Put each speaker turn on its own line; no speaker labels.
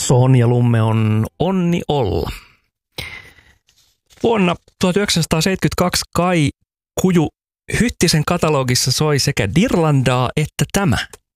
Sonja Lumme on onni olla. Vuonna 1972 Kai Kuju Hyttisen katalogissa soi sekä Dirlandaa että tämä.